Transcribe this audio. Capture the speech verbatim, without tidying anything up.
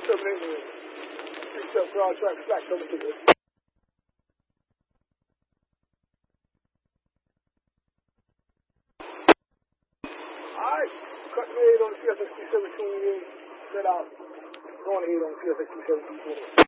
Terminator. Six up broad track slack coming to this. Alright, cut the aid on the C S X T seven tuning in. Set out. Going aid on the C S X T seven tuning in.